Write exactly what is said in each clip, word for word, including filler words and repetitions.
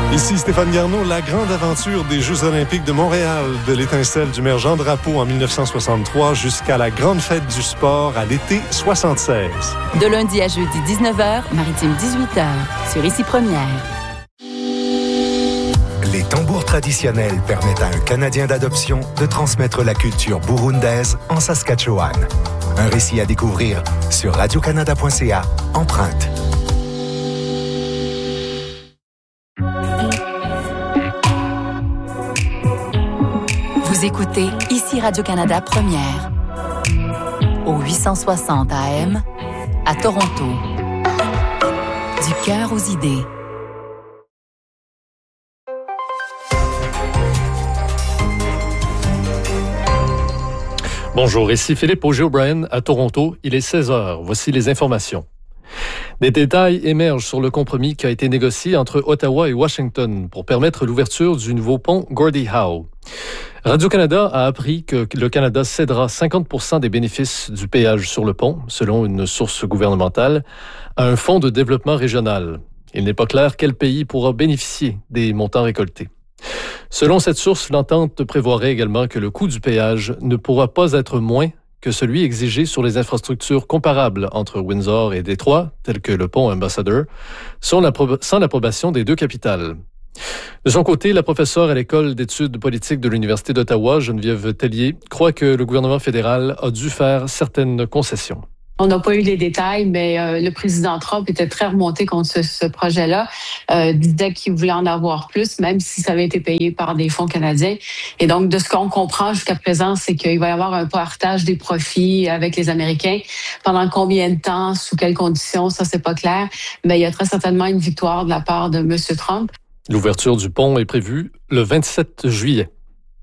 Ici Stéphane Garneau, la grande aventure des Jeux olympiques de Montréal, de l'étincelle du maire Jean Drapeau en dix-neuf cent soixante-trois jusqu'à la grande fête du sport à l'été soixante-seize. De lundi à jeudi dix-neuf heures, Maritime dix-huit heures, sur Ici Première. Les tambours traditionnels permettent à un Canadien d'adoption de transmettre la culture burundaise en Saskatchewan. Un récit à découvrir sur radio canada point c a, Empreinte. Vous écoutez Ici Radio-Canada Première, au huit cent soixante A M, à Toronto. Du cœur aux idées. Bonjour, ici Philippe Auger-O'Brien à Toronto. Il est seize heures. Voici les informations. Des détails émergent sur le compromis qui a été négocié entre Ottawa et Washington pour permettre l'ouverture du nouveau pont Gordie Howe. Radio-Canada a appris que le Canada cédera cinquante pour cent des bénéfices du péage sur le pont, selon une source gouvernementale, à un fonds de développement régional. Il n'est pas clair quel pays pourra bénéficier des montants récoltés. Selon cette source, l'entente prévoirait également que le coût du péage ne pourra pas être moins que celui exigé sur les infrastructures comparables entre Windsor et Détroit, telles que le pont Ambassador, sans l'approbation des deux capitales. De son côté, la professeure à l'École d'études politiques de l'Université d'Ottawa, Geneviève Tellier, croit que le gouvernement fédéral a dû faire certaines concessions. On n'a pas eu les détails, mais euh, le président Trump était très remonté contre ce, ce projet-là, euh, disait qu'il voulait en avoir plus, même si ça avait été payé par des fonds canadiens. Et donc, de ce qu'on comprend jusqu'à présent, c'est qu'il va y avoir un partage des profits avec les Américains. Pendant combien de temps, sous quelles conditions, ça, c'est pas clair. Mais il y a très certainement une victoire de la part de M. Trump. L'ouverture du pont est prévue le vingt-sept juillet.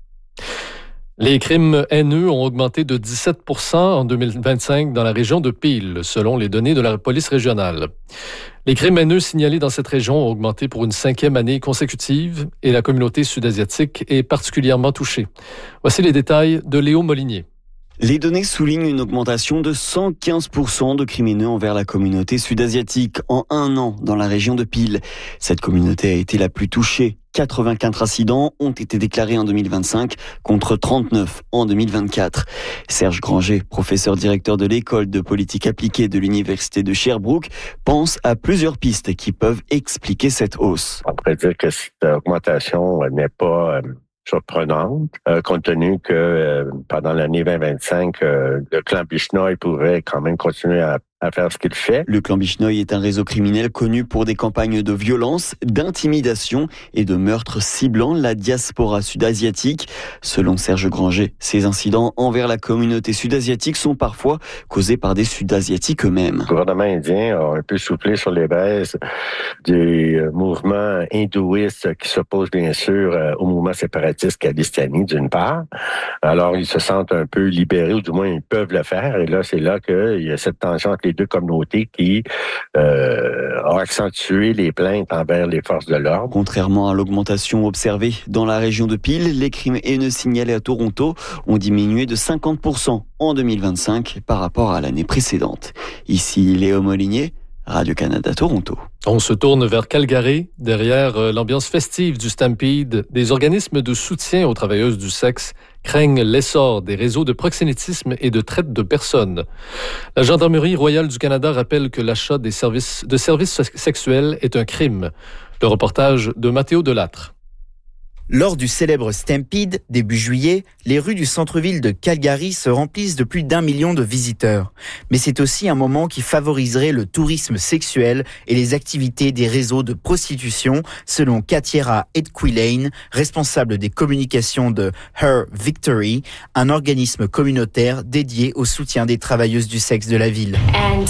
Les crimes haineux ont augmenté de dix-sept pour cent en deux mille vingt-cinq dans la région de Peel, selon les données de la police régionale. Les crimes haineux signalés dans cette région ont augmenté pour une cinquième année consécutive et la communauté sud-asiatique est particulièrement touchée. Voici les détails de Léo Molinier. Les données soulignent une augmentation de cent quinze pour cent de crimes haineux envers la communauté sud-asiatique en un an dans la région de Peel. Cette communauté a été la plus touchée. quatre-vingt-quatre incidents ont été déclarés en deux mille vingt-cinq contre trente-neuf en deux mille vingt-quatre. Serge Granger, professeur directeur de l'école de politique appliquée de l'université de Sherbrooke, pense à plusieurs pistes qui peuvent expliquer cette hausse. On pourrait dire que cette augmentation n'est pas surprenante, euh, compte tenu que euh, pendant l'année vingt vingt-cinq, euh, le clan Bishnoi pourrait quand même continuer à à faire ce qu'il fait. Le clan Bishnoi est un réseau criminel connu pour des campagnes de violence, d'intimidation et de meurtres ciblant la diaspora sud-asiatique. Selon Serge Granger, ces incidents envers la communauté sud-asiatique sont parfois causés par des sud-asiatiques eux-mêmes. Le gouvernement indien a un peu soufflé sur les braises des mouvements hindouistes qui s'opposent bien sûr au mouvement séparatiste khalistani d'une part. Alors ils se sentent un peu libérés, ou du moins ils peuvent le faire. Et là, c'est là qu'il y a cette tension entre les deux communautés qui euh, ont accentué les plaintes envers les forces de l'ordre. Contrairement à l'augmentation observée dans la région de Peel, les crimes haineux signalés à Toronto ont diminué de cinquante pour cent en deux mille vingt-cinq par rapport à l'année précédente. Ici Léo Molinier, Radio-Canada Toronto. On se tourne vers Calgary. Derrière l'ambiance festive du Stampede, des organismes de soutien aux travailleuses du sexe craignent l'essor des réseaux de proxénétisme et de traite de personnes. La Gendarmerie royale du Canada rappelle que l'achat des services, de services sexuels est un crime. Le reportage de Mathéo Delattre. Lors du célèbre Stampede, début juillet, les rues du centre-ville de Calgary se remplissent de plus d'un million de visiteurs. Mais c'est aussi un moment qui favoriserait le tourisme sexuel et les activités des réseaux de prostitution, selon Katiera Edquilane, responsable des communications de Her Victory, un organisme communautaire dédié au soutien des travailleuses du sexe de la ville.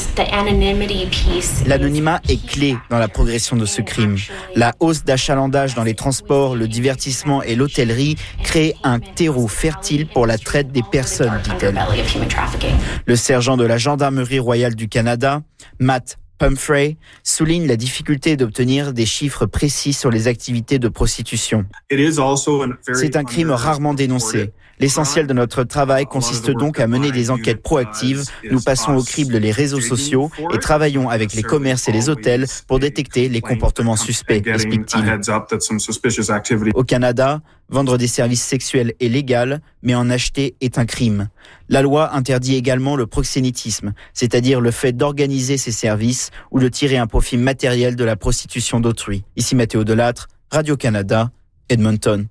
L'anonymat est clé dans la progression de ce crime. La hausse d'achalandage dans les transports, le divertissement et l'hôtellerie créent un terreau fertile pour la traite des personnes, dit-elle. Le sergent de la Gendarmerie royale du Canada, Matt Pumphrey, souligne la difficulté d'obtenir des chiffres précis sur les activités de prostitution. C'est un crime rarement dénoncé. L'essentiel de notre travail consiste donc à mener des enquêtes proactives. Nous passons au crible les réseaux sociaux et travaillons avec les commerces et les hôtels pour détecter les comportements suspects, explique-t-il. Au Canada, vendre des services sexuels est légal, mais en acheter est un crime. La loi interdit également le proxénétisme, c'est-à-dire le fait d'organiser ces services ou de tirer un profit matériel de la prostitution d'autrui. Ici Mathéo Delattre, Radio-Canada, Edmonton.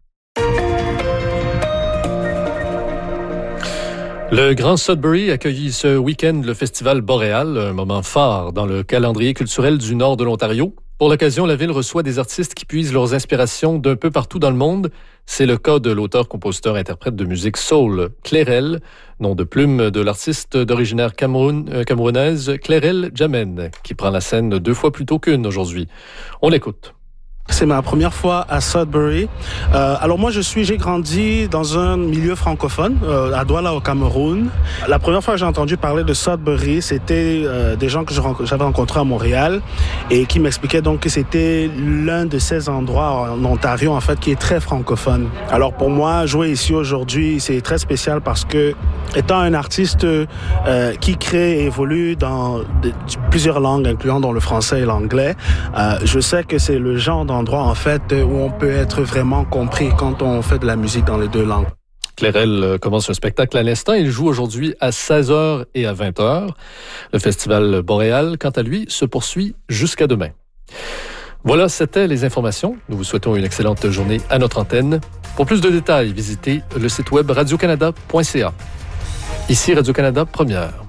Le Grand Sudbury accueillit ce week-end le Festival Boréal, un moment phare dans le calendrier culturel du nord de l'Ontario. Pour l'occasion, la ville reçoit des artistes qui puisent leurs inspirations d'un peu partout dans le monde. C'est le cas de l'auteur-compositeur-interprète de musique soul, Clairel, nom de plume de l'artiste d'origine Cameroun, euh, camerounaise Clairel Jamen, qui prend la scène deux fois plus tôt qu'une aujourd'hui. On l'écoute. C'est ma première fois à Sudbury. Euh, alors moi, je suis, j'ai grandi dans un milieu francophone, euh, à Douala au Cameroun. La première fois que j'ai entendu parler de Sudbury, c'était euh, des gens que je, j'avais rencontrés à Montréal et qui m'expliquaient donc que c'était l'un de ces endroits en Ontario, en fait, qui est très francophone. Alors pour moi, jouer ici aujourd'hui, c'est très spécial parce que, étant un artiste euh, qui crée et évolue dans de, plusieurs langues, incluant dans le français et l'anglais, euh, je sais que c'est le genre d'endroit endroit en fait où on peut être vraiment compris quand on fait de la musique dans les deux langues. Clairel commence un spectacle à l'instant. Il joue aujourd'hui à seize heures et à vingt heures. Le Festival Boréal, quant à lui, se poursuit jusqu'à demain. Voilà, c'était les informations. Nous vous souhaitons une excellente journée à notre antenne. Pour plus de détails, visitez le site web radio canada point c a. Ici Radio-Canada Première.